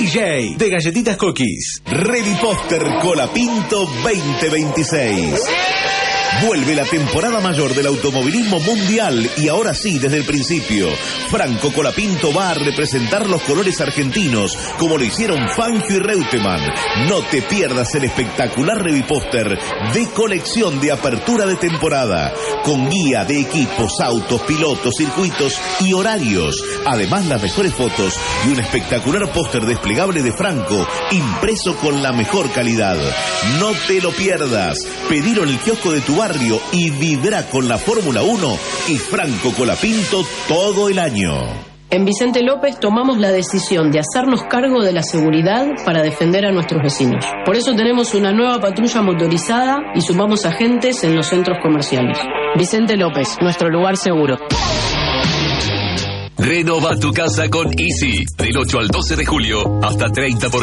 DJ de galletitas cookies. Ready Poster Colapinto 2026. Vuelve la temporada mayor del automovilismo mundial y ahora sí, desde el principio, Franco Colapinto va a representar los colores argentinos como lo hicieron Fangio y Reutemann. No te pierdas el espectacular Reviposter de colección de apertura de temporada, con guía de equipos, autos, pilotos, circuitos y horarios. Además, las mejores fotos y un espectacular póster desplegable de Franco, impreso con la mejor calidad. No te lo pierdas. Pedilo en el kiosco de tu barrio y vibra con la Fórmula 1 y Franco Colapinto todo el año. En Vicente López tomamos la decisión de hacernos cargo de la seguridad para defender a nuestros vecinos. Por eso tenemos una nueva patrulla motorizada y sumamos agentes en los centros comerciales. Vicente López, nuestro lugar seguro. Renova tu casa con Easy. Del 8 al 12 de julio, hasta 30%.